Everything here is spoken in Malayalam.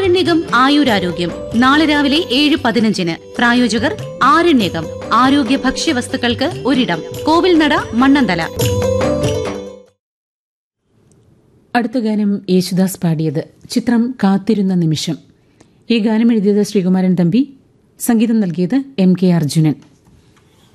ആരണ്യകം ആയുരാരോഗ്യം നാളെ രാവിലെ 7:15. പ്രായോജകർ ആരണ്യകം ആരോഗ്യ ഭക്ഷ്യവസ്തുക്കൾക്ക് ഒരിടം. കോവിൽനട, മണ്ണന്തല. അടുത്ത ഗാനം യേശുദാസ് പാടിയത്. ചിത്രം കാത്തിരുന്ന നിമിഷം. ഈ ഗാനം എഴുതിയത് ശ്രീകുമാരൻ തമ്പി, സംഗീതം നൽകിയത് MK അർജുനൻ.